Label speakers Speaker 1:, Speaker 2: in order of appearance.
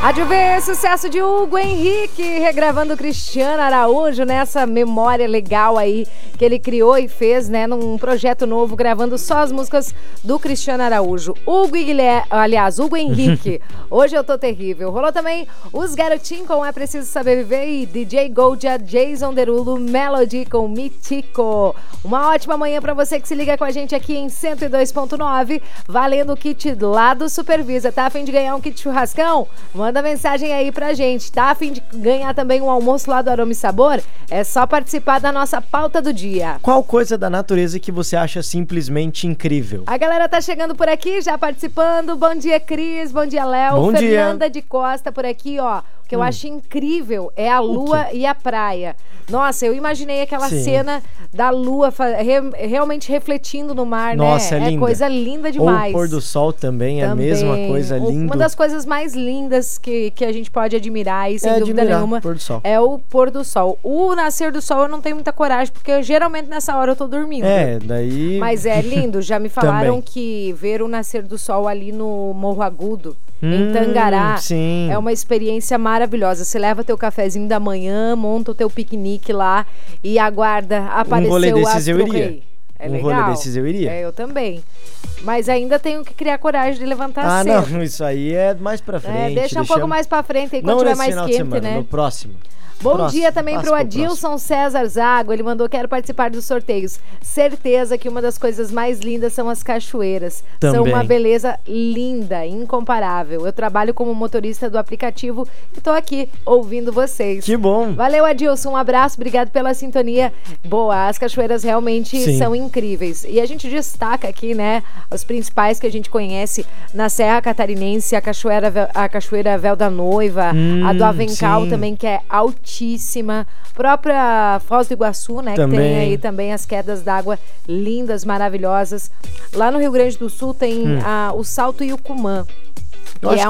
Speaker 1: Há de ver sucesso de Hugo Henrique, regravando Cristiano Araújo nessa memória legal aí que ele criou e fez, né, num projeto novo, gravando só as músicas do Cristiano Araújo. Hugo Henrique. Hoje eu tô terrível. Rolou também os Garotinhos com É Preciso Saber Viver e DJ Goldia, Jason Derulo, Melody com Mitico. Uma ótima manhã pra você que se liga com a gente aqui em 102.9, valendo o kit lá do Supervisa. Tá a fim de ganhar um kit churrascão? Manda mensagem aí pra gente. Tá a fim de ganhar também um almoço lá do Aroma e Sabor? É só participar da nossa pauta do dia.
Speaker 2: Qual coisa da natureza que você acha simplesmente incrível?
Speaker 1: A galera tá chegando por aqui, já participando. Bom dia, Cris. Bom dia, Léo.
Speaker 2: Bom
Speaker 1: Fernanda
Speaker 2: dia.
Speaker 1: de Costa por aqui, ó. O que eu acho incrível é a lua e a praia. Nossa, eu imaginei aquela cena da lua realmente refletindo no mar,
Speaker 2: Nossa,
Speaker 1: né?
Speaker 2: é linda.
Speaker 1: Coisa linda demais.
Speaker 2: Ou o pôr do sol também é a mesma coisa, lindo.
Speaker 1: Uma das coisas mais lindas que a gente pode admirar aí, sem dúvida nenhuma,
Speaker 2: pôr do sol.
Speaker 1: é o pôr do sol. O nascer do sol eu não tenho muita coragem, porque geralmente nessa hora eu tô dormindo.
Speaker 2: Daí...
Speaker 1: Mas é lindo, já me falaram que ver o nascer do sol ali no Morro Agudo, em Tangará, é uma experiência maravilhosa. Você leva teu cafezinho da manhã, monta o teu piquenique lá e aguarda aparecer o astro rei. É legal.
Speaker 2: Um rolê desses eu iria.
Speaker 1: Eu também. Mas ainda tenho que criar coragem de levantar cedo.
Speaker 2: Não, isso aí é mais pra frente.
Speaker 1: Deixa um pouco mais pra frente aí, quando tiver mais quente, né?
Speaker 2: No próximo.
Speaker 1: Bom dia também pro Adilson César Zago, ele mandou: quero participar dos sorteios. Certeza que uma das coisas mais lindas são as cachoeiras.
Speaker 2: Também.
Speaker 1: São uma beleza linda, incomparável. Eu trabalho como motorista do aplicativo e tô aqui ouvindo vocês.
Speaker 2: Que bom.
Speaker 1: Valeu, Adilson, um abraço, obrigado pela sintonia. Boa, as cachoeiras realmente são incríveis. E a gente destaca aqui, né, os principais que a gente conhece na Serra Catarinense, a Cachoeira Véu da Noiva, a do Avencal também, que é altíssima. Própria Foz do Iguaçu, né?
Speaker 2: Também.
Speaker 1: Que tem aí também as quedas d'água lindas, maravilhosas. Lá no Rio Grande do Sul tem o Salto Iucumã.